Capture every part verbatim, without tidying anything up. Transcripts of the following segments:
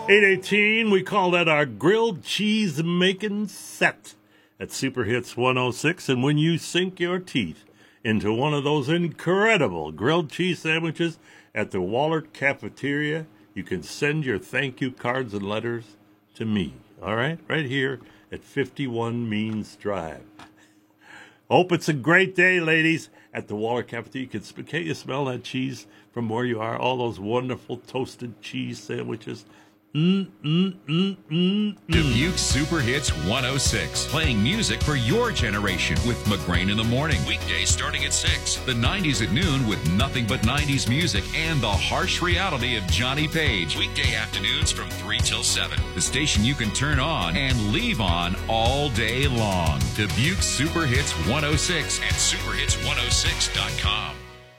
eight eighteen, we call that our grilled cheese making set at Super Hits one oh six. And when you sink your teeth into one of those incredible grilled cheese sandwiches at the Wallert Cafeteria, you can send your thank you cards and letters to me. All right? Right here at fifty-one Means Drive. Hope it's a great day, ladies, at the Wallert Cafeteria. You can, can't you smell that cheese from where you are? All those wonderful toasted cheese sandwiches. Mm, mm, mm, mm, mm. Dubuque Super Hits one oh six, playing music for your generation with McGrain in the Morning. Weekdays starting at six. The nineties at noon with nothing but nineties music and the harsh reality of Johnny Page. Weekday afternoons from three till seven. The station you can turn on and leave on all day long. Dubuque Super Hits one oh six and super hits one oh six dot com.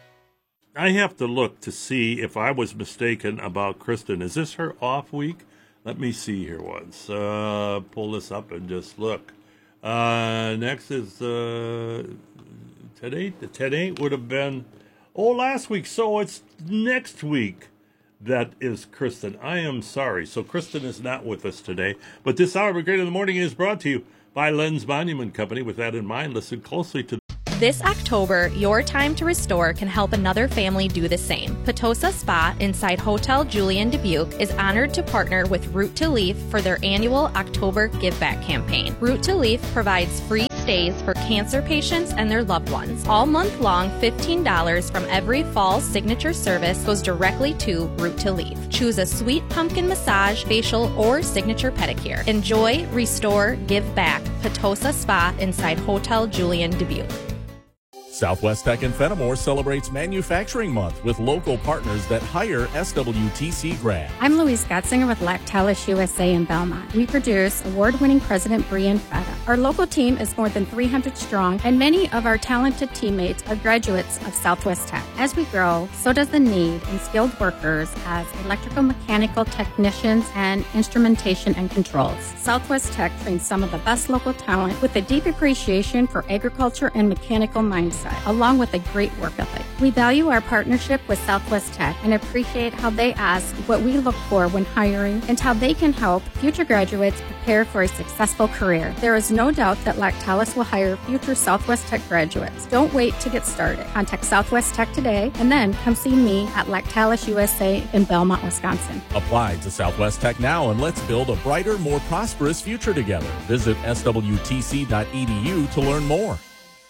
I have to look to see if I was mistaken about Kristen. Is this her off week? Let me see here once. Uh, pull this up and just look. Uh, next is uh, today. Today would have been, oh, last week. So it's next week that is Kristen. I am sorry. So Kristen is not with us today. But this hour of Great in the Morning is brought to you by Len's Monument Company. With that in mind, listen closely to This October, your time to restore can help another family do the same. Potosa Spa inside Hotel Julian Dubuque is honored to partner with Root to Leaf for their annual October Give Back campaign. Root to Leaf provides free stays for cancer patients and their loved ones. All month long, fifteen dollars from every fall signature service goes directly to Root to Leaf. Choose a sweet pumpkin massage, facial, or signature pedicure. Enjoy, restore, give back. Potosa Spa inside Hotel Julian Dubuque. Southwest Tech in Fenimore celebrates Manufacturing Month with local partners that hire S W T C grads. I'm Louise Gottsinger with Lactalis U S A in Belmont. We produce award-winning President Brie and Feta. Our local team is more than three hundred strong, and many of our talented teammates are graduates of Southwest Tech. As we grow, so does the need in skilled workers as electrical mechanical technicians and instrumentation and controls. Southwest Tech trains some of the best local talent with a deep appreciation for agriculture and mechanical mindset, along with a great work ethic. We value our partnership with Southwest Tech and appreciate how they ask what we look for when hiring and how they can help future graduates prepare for a successful career. There is no doubt that Lactalis will hire future Southwest Tech graduates. Don't wait to get started. Contact Southwest Tech today and then come see me at Lactalis U S A in Belmont, Wisconsin. Apply to Southwest Tech now and let's build a brighter, more prosperous future together. Visit S W T C dot E D U to learn more.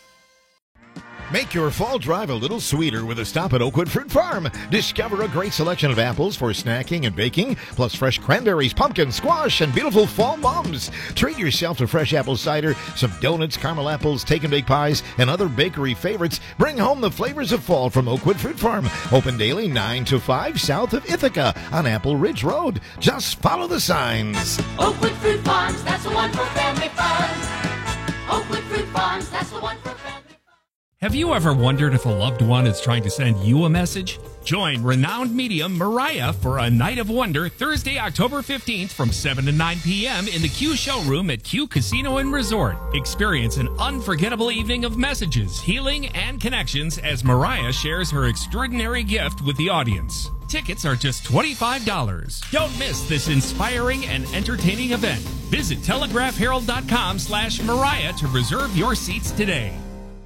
Make your fall drive a little sweeter with a stop at Oakwood Fruit Farm. Discover a great selection of apples for snacking and baking, plus fresh cranberries, pumpkin, squash, and beautiful fall mums. Treat yourself to fresh apple cider, some donuts, caramel apples, take-and-bake pies, and other bakery favorites. Bring home the flavors of fall from Oakwood Fruit Farm. Open daily nine to five south of Ithaca on Apple Ridge Road. Just follow the signs. Oakwood Fruit Farms, that's the one for family fun. Oakwood Fruit Farms, that's the one for family fun. Have you ever wondered if a loved one is trying to send you a message? Join renowned medium Mariah for a Night of Wonder Thursday, October fifteenth from seven to nine p.m. in the Q Showroom at Q Casino and Resort. Experience an unforgettable evening of messages, healing, and connections as Mariah shares her extraordinary gift with the audience. Tickets are just twenty-five dollars. Don't miss this inspiring and entertaining event. Visit telegraph herald dot com slash Mariah to reserve your seats today.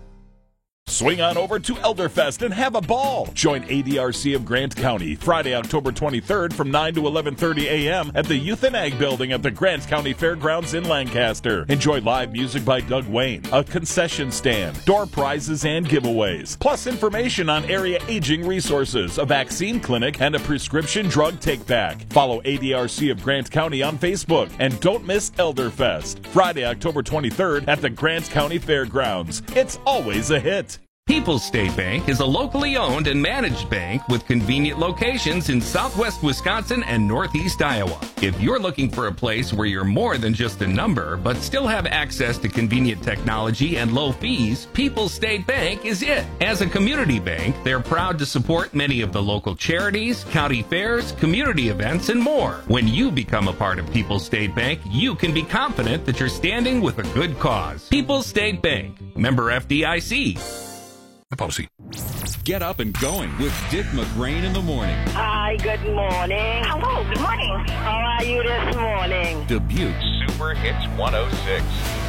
Swing on over to Elderfest and have a ball. Join A D R C of Grant County Friday, October twenty-third from nine to eleven thirty a.m. at the Youth and Ag Building at the Grant County Fairgrounds in Lancaster. Enjoy live music by Doug Wayne, a concession stand, door prizes and giveaways, plus information on area aging resources, a vaccine clinic, and a prescription drug take-back. Follow A D R C of Grant County on Facebook and don't miss Elderfest. Friday, October twenty-third at the Grant County Fairgrounds. It's always a hit. People's State Bank is a locally owned and managed bank with convenient locations in southwest Wisconsin and northeast Iowa. If you're looking for a place where you're more than just a number, but still have access to convenient technology and low fees, People's State Bank is it. As a community bank, they're proud to support many of the local charities, county fairs, community events, and more. When you become a part of People's State Bank, you can be confident that you're standing with a good cause. People's State Bank, member F D I C. The policy. Get up and going with Dick McGrain in the morning. Hi, good morning. Hello, good morning. All right. are you this morning? Dubuque Super Hits one oh six.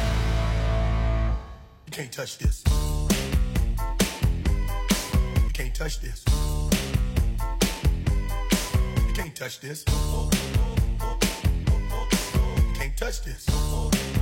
You can't touch this. You can't touch this. You can't touch this. You can't touch this.